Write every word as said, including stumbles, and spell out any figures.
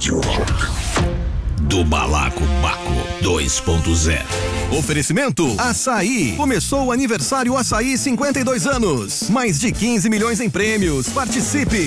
Rádio Rock. Do Balaco Baco dois ponto zero. Oferecimento Açaí. Começou o aniversário Açaí cinquenta e dois anos. Mais de quinze milhões em prêmios. Participe.